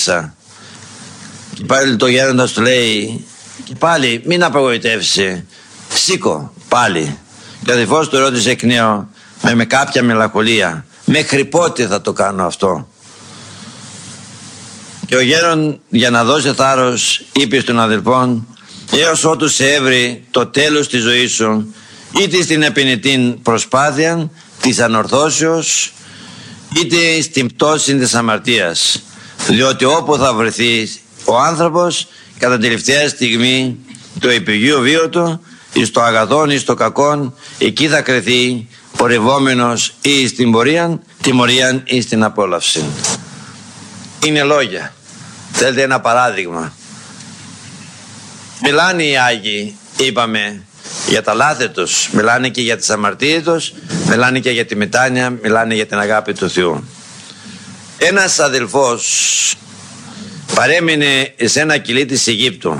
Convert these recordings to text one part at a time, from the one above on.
Και πάλι το γέροντας του λέει, και πάλι μην απογοητεύσει, σήκω πάλι. Και ο αδελφός του ρώτησε εκ νέου με κάποια μελαγχολία, μέχρι πότε θα το κάνω αυτό? Και ο γέρον, για να δώσει θάρρος, είπε στον αδελφόν, έως ότου σε έβρει το τέλος της ζωής σου, είτε στην επενετή προσπάθεια της ανορθώσεως, είτε στην πτώση της αμαρτίας. Διότι όπου θα βρεθεί ο άνθρωπος κατά τελευταία στιγμή του επιγείου βίου του, εις το αγαθόν εις το κακόν, εκεί θα κρεθεί πορευόμενος ή στην πορεία, τιμωρίαν ή στην απόλαυση. Είναι λόγια. Θέλετε ένα παράδειγμα? Μιλάνε οι Άγιοι, είπαμε, για τα λάθη τους, μιλάνε και για τις αμαρτίες τους, μιλάνε και για τη μετάνοια, μιλάνε για την αγάπη του Θεού. Ένας αδελφός παρέμεινε σε ένα κιλί της Αιγύπτου.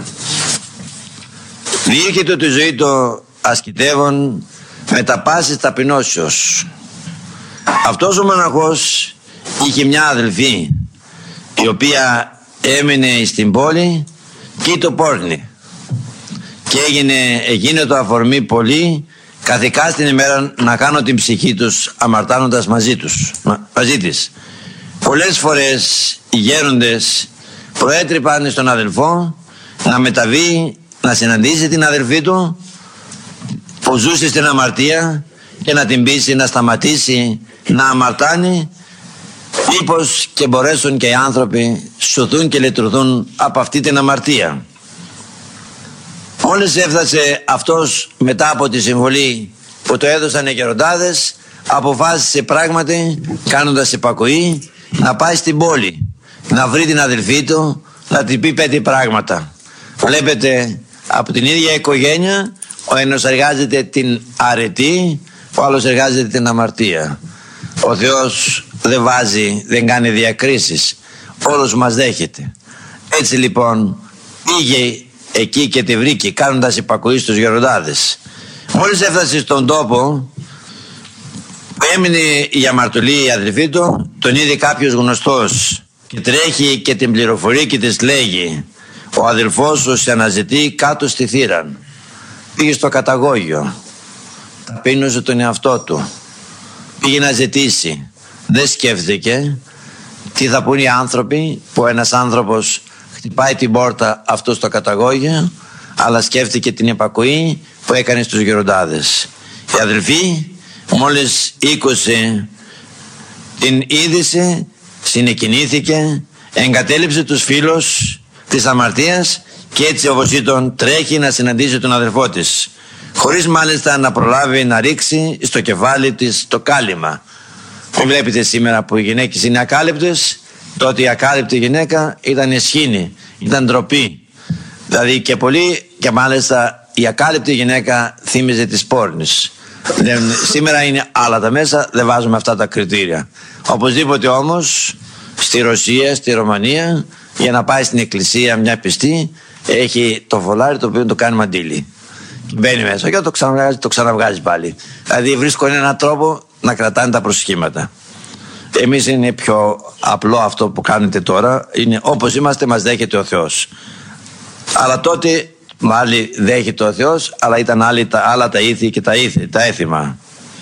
Διήρχεται τη ζωή του ασκητεύων με τα πάσης ταπεινώσεως. Αυτός ο μοναχός είχε μια αδελφή η οποία έμεινε στην πόλη και το πόρνη, και έγινε το αφορμή πολύ καθηκά στην ημέρα να κάνω την ψυχή τους αμαρτάνοντας μαζί της. Πολλές φορές οι γέροντες προέτρεπαν στον αδελφό να μεταβεί, να συναντήσει την αδελφή του που ζούσε στην αμαρτία και να την πείσει να σταματήσει να αμαρτάνει, μήπως και μπορέσουν και οι άνθρωποι σωθούν και λυτρωθούν από αυτή την αμαρτία. Μόλις έφτασε αυτός μετά από τη συμβολή που το έδωσαν οι γεροντάδες, αποφάσισε πράγματι, κάνοντας υπακοή, να πάει στην πόλη, να βρει την αδελφή του, να την πει 5 πράγματα. Βλέπετε, από την ίδια οικογένεια, ο ένας εργάζεται την αρετή, ο άλλος εργάζεται την αμαρτία. Ο Θεός δεν βάζει, δεν κάνει διακρίσεις, όλος μας δέχεται. Έτσι λοιπόν πήγε εκεί και τη βρήκε, κάνοντας υπακοή στους γεροντάδες. Μόλις έφτασε στον τόπο που έμεινε η αμαρτωλή η αδελφή του, τον είδε κάποιος γνωστός και τρέχει και την πληροφορεί και της λέγει, ο αδελφός σου σε αναζητεί κάτω στη θύραν. Πήγε στο καταγόγιο, ταπείνωσε τον εαυτό του, πήγε να ζητήσει. Δεν σκέφτηκε τι θα πούν οι άνθρωποι, που ένας άνθρωπος χτυπάει την πόρτα αυτό στο καταγόγιο, αλλά σκέφτηκε την υπακοή που έκανε στους γεροντάδες. Η αδελφή μόλις ήκουσε την είδηση, συνεκινήθηκε, εγκατέλειψε τους φίλους της αμαρτίας και έτσι όπως ήταν τρέχει να συναντήσει τον αδελφό της, χωρίς μάλιστα να προλάβει να ρίξει στο κεφάλι της το κάλυμα. Μην βλέπετε σήμερα που οι γυναίκες είναι ακάλυπτες, τότε η ακάλυπτη γυναίκα ήταν εσχήνη, ήταν ντροπή. Δηλαδή και πολύ, και μάλιστα η ακάλυπτη γυναίκα θύμιζε τις πόρνης. Σήμερα είναι άλλα τα μέσα, δεν βάζουμε αυτά τα κριτήρια. Οπωσδήποτε όμως στη Ρωσία, στη Ρωμανία, για να πάει στην εκκλησία μια πιστή, έχει το φολάρι το οποίο το κάνει μαντίλι. Μπαίνει μέσα και το ξαναβγάζει πάλι. Δηλαδή βρίσκουν έναν τρόπο να κρατάνε τα προσχήματα. Εμείς είναι πιο απλό αυτό που κάνετε τώρα, είναι όπως είμαστε μας δέχεται ο Θεός. Αλλά τότε άλλοι δέχεται ο Θεός, αλλά ήταν άλλα τα ήθη και τα έθιμα.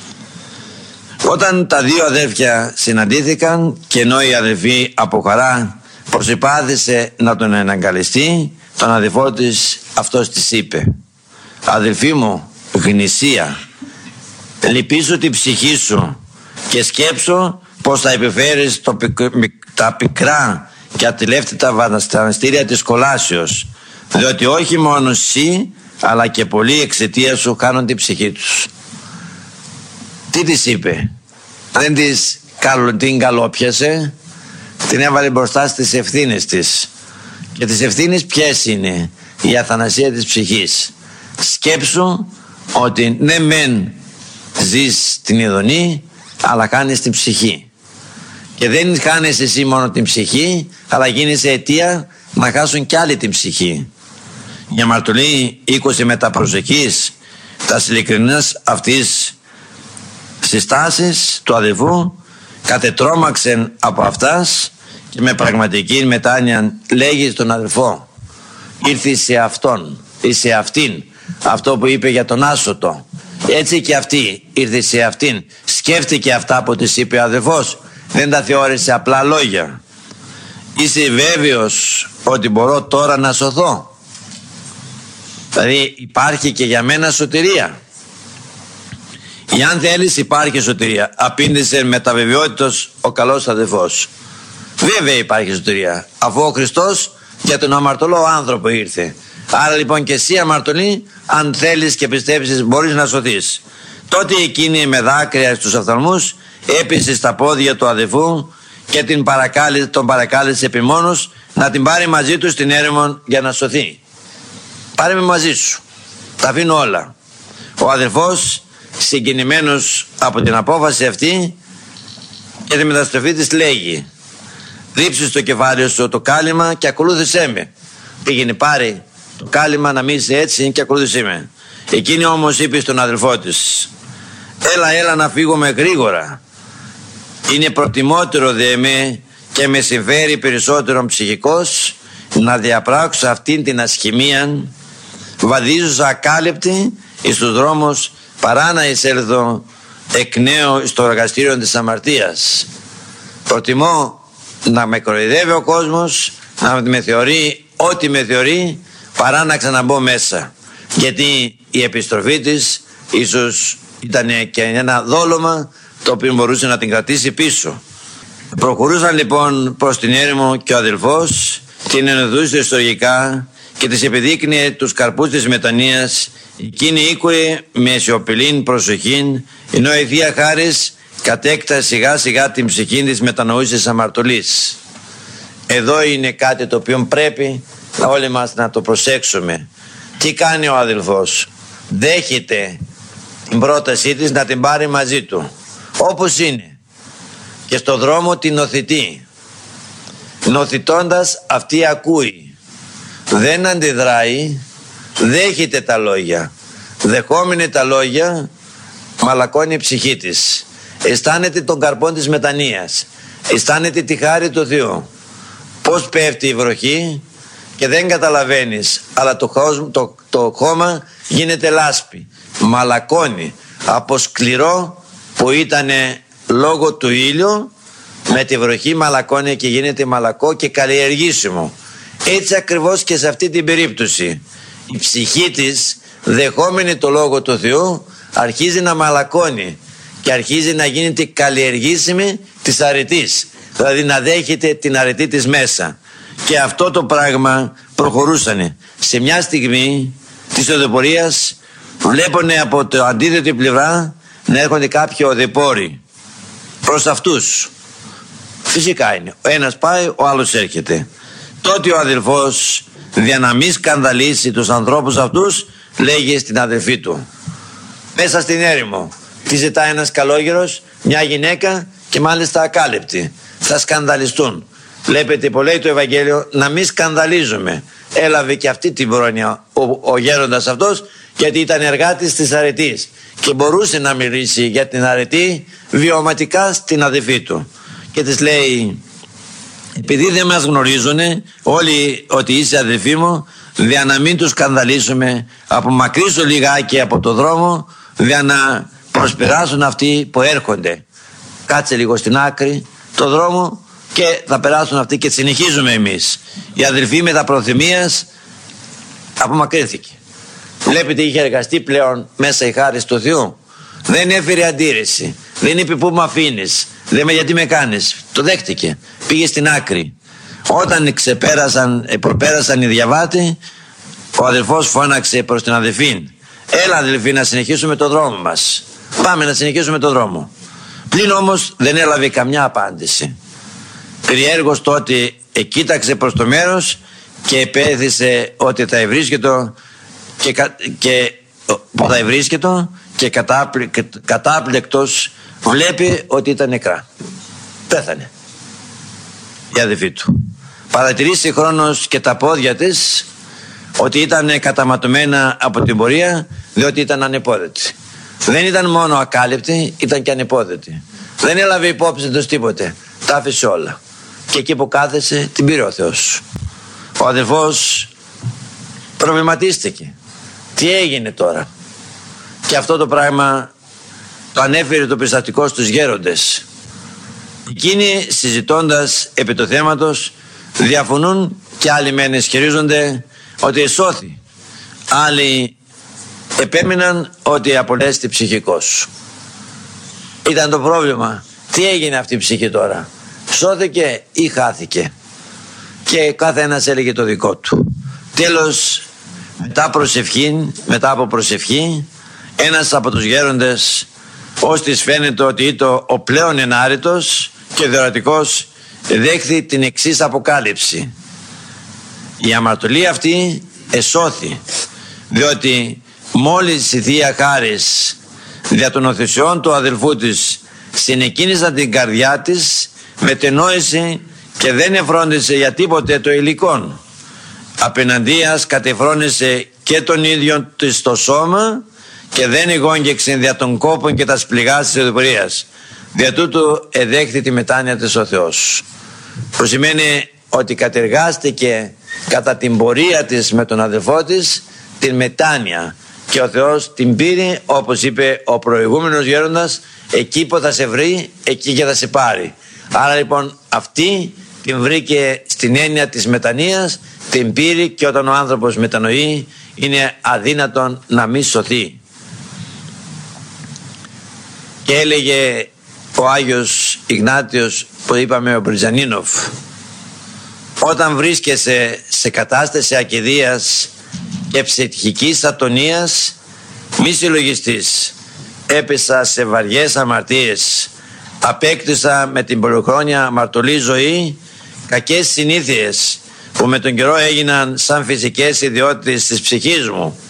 Όταν τα δύο αδέρφια συναντήθηκαν και ενώ η αδερφή από χαρά προσυπάθησε να τον εναγκαλιστεί, τον αδελφό της αυτός της είπε, αδελφή μου γνησία, λυπήσου την ψυχή σου και σκέψου πως θα επιφέρεις τα πικρά και ατελεύτητα βασανιστήρια της κολάσεως, διότι όχι μόνο εσύ αλλά και πολλοί εξαιτία σου χάνουν την ψυχή τους. Τι της είπε? Δεν την καλόπιασε, την έβαλε μπροστά στις ευθύνες της. Και τις ευθύνες ποιες είναι? Η αθανασία της ψυχής. Σκέψου ότι ναι μεν ζεις την ειδονή, αλλά κάνεις την ψυχή. Και δεν χάνεις εσύ μόνο την ψυχή, αλλά γίνεσαι αιτία να χάσουν κι άλλοι την ψυχή. Η αμαρτωλή 20 μεταπροσεχής τα ειλικρινές αυτής συστάσεις του αδελφού κατετρώμαξεν από αυτάς και με πραγματική μετάνοια λέγει στον αδελφό, ήρθε σε αυτόν ή σε αυτήν, αυτό που είπε για τον άσωτο, έτσι και αυτή ήρθε σε αυτήν, σκέφτηκε αυτά που της είπε ο αδελφός, δεν τα θεώρησε απλά λόγια. Είσαι βέβαιος ότι μπορώ τώρα να σωθώ? Δηλαδή υπάρχει και για μένα σωτηρία. Εάν θέλεις υπάρχει σωτηρία, απήντησε με τα βεβαιότητος ο καλός αδελφός. Βέβαια υπάρχει σωτηρία, αφού ο Χριστός για τον αμαρτωλό άνθρωπο ήρθε. Άρα λοιπόν και εσύ αμαρτωλή, αν θέλεις και πιστεύεις, μπορείς να σωθείς. Τότε εκείνη με δάκρυα στους οφθαλμούς έπεσε στα πόδια του αδελφού και τον παρακάλεσε επιμόνως να την πάρει μαζί του στην έρημο για να σωθεί. Πάρε με μαζί σου, τα αφήνω όλα. Ο αδελφός, συγκινημένος από την απόφαση αυτή και τη μεταστροφή της, λέγει, ρίψε στο κεφάλι σου το κάλυμα και ακολούθησέ με. Πήγαινε, πάρε το κάλυμα, να μην είσαι έτσι και ακολούθησέ με. Εκείνη όμως είπε στον αδελφό της, έλα να φύγουμε γρήγορα. Είναι προτιμότερο δε με και με συμφέρει περισσότερο ψυχικός να διαπράξω αυτήν την ασχημία, βαδίζουσα ακάλυπτη εις τους δρόμους, παρά να εισέλθω εκ νέου στο εργαστήριο της αμαρτίας. Προτιμώ να με κοροϊδεύει ο κόσμος, να με θεωρεί ό,τι με θεωρεί, παρά να ξαναμπω μέσα. Γιατί η επιστροφή της ίσως ήταν και ένα δόλωμα το οποίο μπορούσε να την κρατήσει πίσω. Προχωρούσαν λοιπόν προς την έρημο και ο αδελφός την ενωδούσε ιστορικά και της επιδείκνυε τους καρπούς της μετανοίας. Εκείνη ήκουε με σιωπηλήν προσοχήν, ενώ η Θεία Χάρις κατέκτασε σιγά σιγά την ψυχή της μετανοούσης αμαρτωλής. Εδώ είναι κάτι το οποίο πρέπει όλοι μας να το προσέξουμε. Τι κάνει ο αδελφός? Δέχεται την πρότασή της να την πάρει μαζί του όπως είναι και στο δρόμο την νοθητεί. Νοθητώντας αυτή ακούει, δεν αντιδράει, δέχεται τα λόγια. Δεχόμενη τα λόγια μαλακώνει η ψυχή της, αισθάνεται τον καρπό της μετανοίας, αισθάνεται τη χάρη του Θεού. Πως πέφτει η βροχή και δεν καταλαβαίνεις, αλλά το χώμα γίνεται λάσπη, μαλακώνει από σκληρό που ήταν λόγω του ήλιου, με τη βροχή μαλακώνει και γίνεται μαλακό και καλλιεργήσιμο. Έτσι ακριβώς και σε αυτή την περίπτωση η ψυχή της, δεχόμενη το λόγο του Θεού, αρχίζει να μαλακώνει και αρχίζει να γίνεται καλλιεργήσιμη της αρετής, δηλαδή να δέχεται την αρετή της μέσα. Και αυτό το πράγμα προχωρούσανε. Σε μια στιγμή της οδηπορίας βλέπουνε από το αντίθετη πλευρά να έρχονται κάποιοι οδηπόροι προς αυτούς. Φυσικά είναι, ο ένας πάει, ο άλλος έρχεται. Τότε ο αδελφός, για να μην σκανδαλίσει τους ανθρώπους αυτούς, λέγει στην αδελφή του, μέσα στην έρημο τι ζητάει ένας καλόγερος, μια γυναίκα και μάλιστα ακάλυπτη, θα σκανδαλιστούν. Βλέπετε που λέει το Ευαγγέλιο να μην σκανδαλίζουμε. Έλαβε και αυτή την πρόνοια ο γέροντας αυτός, γιατί ήταν εργάτης της αρετής και μπορούσε να μιλήσει για την αρετή βιωματικά στην αδελφή του. Και της λέει, επειδή δεν μας γνωρίζουν όλοι ότι είσαι αδελφή μου, για να μην τους σκανδαλίσουμε, απομακρύσου λιγάκι από το δρόμο, για να προσπεράσουν αυτοί που έρχονται. Κάτσε λίγο στην άκρη το δρόμο και θα περάσουν αυτοί και συνεχίζουμε εμείς. Η αδελφή με τα προθυμίας απομακρύνθηκε. Βλέπετε, είχε εργαστεί πλέον μέσα η χάρις του Θεού. Δεν έφερε αντίρρηση, δεν είπε πού με αφήνεις, δεν με γιατί με κάνεις. Το δέχτηκε, πήγε στην άκρη. Όταν προπέρασαν οι διαβάτοι, ο αδελφός φώναξε προς την αδελφή, έλα αδελφή να συνεχίσουμε το δρόμο μας, πάμε να συνεχίσουμε το δρόμο. Πλην όμως δεν έλαβε καμιά απάντηση. Περιέργως τότε κοίταξε προς το μέρος και επέθυσε ότι θα ευρίσκετο και κατάπληκτος βλέπει ότι ήταν νεκρά. Πέθανε η αδελφή του. Παρατηρήσει χρόνος και τα πόδια της ότι ήταν καταματωμένα από την πορεία, διότι ήταν ανεπόδετη. Δεν ήταν μόνο ακάλυπτη, ήταν και ανεπόδετη. Δεν έλαβε υπόψη τους τίποτε, τα άφησε όλα. και εκεί που κάθεσαι την πήρε ο Θεός. Ο αδελφός προβληματίστηκε. Τι έγινε τώρα? Και αυτό το πράγμα το ανέφερε το περιστατικό στους γέροντες. Εκείνοι, συζητώντας επί το θέματος, διαφωνούν και άλλοι μεν ισχυρίζονται ότι εσώθη. Άλλοι επέμειναν ότι απολέστη ψυχικός. Ήταν το πρόβλημα. Τι έγινε αυτή η ψυχή τώρα? Σώθηκε ή χάθηκε? Και κάθε ένας έλεγε το δικό του. Τέλος, μετά από προσευχή, ένας από τους γέροντες, ώστις φαίνεται ότι ήταν ο πλέον ενάρετος και διορατικός, δέχθη την εξής αποκάλυψη. Η αμαρτωλία αυτή εσώθη, διότι μόλις η Θεία Χάρις δια των οθεσιών του αδελφού της συνεκίνησαν την καρδιά της, μετενόησε και δεν εφρόντισε για τίποτε το υλικόν. Απέναντίας κατεφρόνησε και τον ίδιο της το σώμα και δεν εγόγγεξε δια των κόπων και τα σπληγάς της εουδοπορίας. Δια τούτου εδέχθη τη μετάνοια της ο Θεός. Που σημαίνει ότι κατεργάστηκε κατά την πορεία της με τον αδελφό της την μετάνοια και ο Θεός την πήρε, όπως είπε ο προηγούμενος γέροντας, εκεί που θα σε βρει, εκεί και θα σε πάρει. Άρα λοιπόν αυτή την βρήκε στην έννοια της μετανοίας, την πήρε, και όταν ο άνθρωπος μετανοεί είναι αδύνατον να μη σωθεί. Και έλεγε ο Άγιος Ιγνάτιος, που είπαμε ο Μπριτζανίνοφ, όταν βρίσκεσαι σε κατάσταση ακηδείας και ψυχικής ατονίας, μη συλλογιστείς. Έπεσα σε βαριές αμαρτίες, απέκτησα με την πολυχρόνια αμαρτωλή ζωή κακές συνήθειες που με τον καιρό έγιναν σαν φυσικές ιδιότητες της ψυχής μου.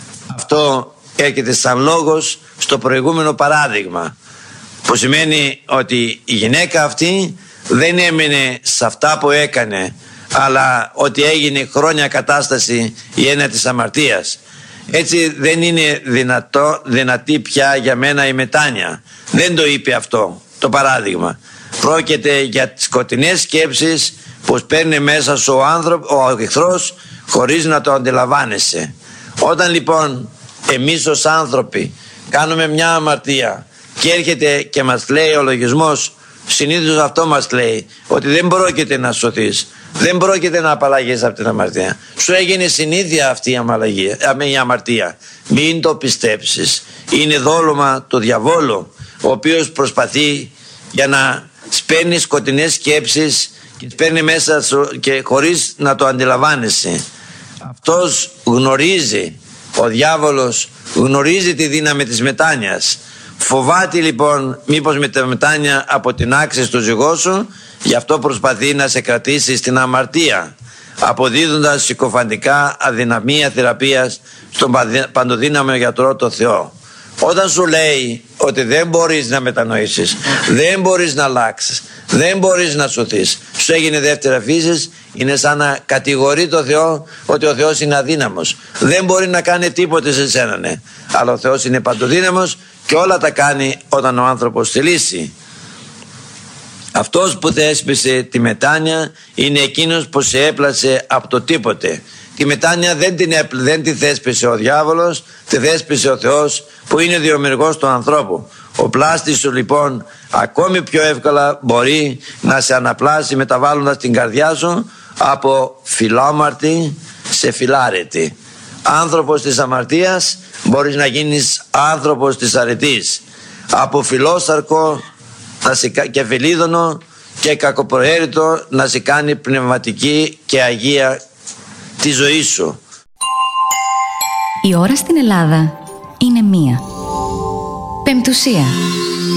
Αυτό έρχεται σαν λόγος στο προηγούμενο παράδειγμα, που σημαίνει ότι η γυναίκα αυτή δεν έμεινε σε αυτά που έκανε, αλλά ότι έγινε χρόνια κατάσταση η έννοια της αμαρτίας. Έτσι δεν είναι δυνατή πια για μένα η μετάνοια. Δεν το είπε αυτό το παράδειγμα. Πρόκειται για τις σκοτεινές σκέψεις που παίρνει μέσα σου ο εχθρός χωρίς να το αντιλαμβάνεσαι. Όταν λοιπόν εμείς ως άνθρωποι κάνουμε μια αμαρτία και έρχεται και μας λέει ο λογισμός, συνήθως αυτό μας λέει, ότι δεν πρόκειται να σωθείς, δεν πρόκειται να απαλλαγείς από την αμαρτία. Σου έγινε συνήθεια αυτή η αμαρτία. Μην το πιστέψεις. Είναι δόλωμα του διαβόλου, ο οποίος προσπαθεί για να σπέρνει σκοτεινές σκέψεις και σπέρνει μέσα σου και χωρίς να το αντιλαμβάνεσαι. Αυτός γνωρίζει, ο διάβολος γνωρίζει τη δύναμη της μετάνοιας. Φοβάται λοιπόν μήπως με τα μετάνοια αποτινάξεις το ζυγό σου, γι' αυτό προσπαθεί να σε κρατήσει στην αμαρτία, αποδίδοντας συκοφαντικά αδυναμία θεραπείας στον παντοδύναμο γιατρό το Θεό. Όταν σου λέει ότι δεν μπορείς να μετανοήσεις, δεν μπορείς να αλλάξεις, δεν μπορείς να σωθείς, σου έγινε δεύτερα φύσης, είναι σαν να κατηγορεί το Θεό ότι ο Θεός είναι αδύναμος. Δεν μπορεί να κάνει τίποτε σε σένα, ναι. Αλλά ο Θεός είναι παντοδύναμος και όλα τα κάνει όταν ο άνθρωπος θελήσει. Αυτός που θέσπισε τη μετάνοια είναι εκείνος που σε έπλασε από το τίποτε. Τη μετάνοια δεν τη θέσπισε ο διάβολος, τη θέσπισε ο Θεός που είναι διομηργός του ανθρώπου. Ο πλάστης σου λοιπόν ακόμη πιο εύκολα μπορεί να σε αναπλάσει μεταβάλλοντας την καρδιά σου από φιλόμαρτη σε φιλάρετη. Άνθρωπος της αμαρτίας μπορείς να γίνεις άνθρωπος της αρετής. Από φιλόσαρκο και φιλίδωνο και κακοπροαίρετο να σε κάνει πνευματική και αγία τη ζωή σου. Η ώρα στην Ελλάδα είναι 1. Πεμπτουσία.